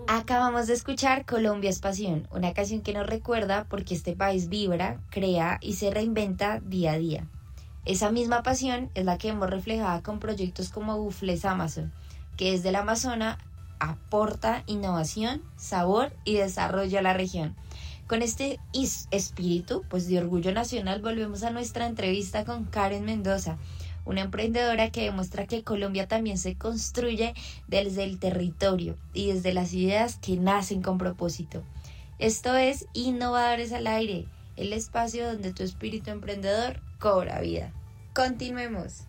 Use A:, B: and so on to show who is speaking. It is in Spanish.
A: Acabamos de escuchar Colombia es Pasión, una canción que nos recuerda porque este país vibra, crea y se reinventa día a día. Esa misma pasión es la que hemos reflejado con proyectos como Bufles Amazon, que desde el Amazonas aporta innovación, sabor y desarrollo a la región. Con este espíritu, pues de orgullo nacional, volvemos a nuestra entrevista con Karen Mendoza, una emprendedora que demuestra que Colombia también se construye desde el territorio y desde las ideas que nacen con propósito. Esto es Innovadores al Aire, el espacio donde tu espíritu emprendedor cobra vida. Continuemos.